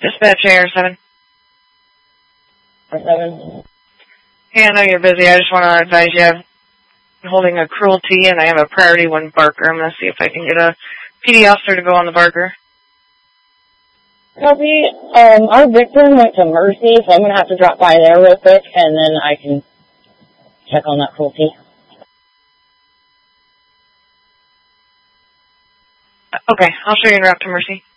Dispatch AR7. R7. Hey, I know you're busy. I just want to advise you I'm holding a cruelty, and I have a priority 1 barker. I'm going to see if I can get a PD officer to go on the barker. Copy. Our victim went to Mercy, so I'm going to have to drop by there real quick, and then I can check on that cruelty. Okay, I'll show you en route to Mercy.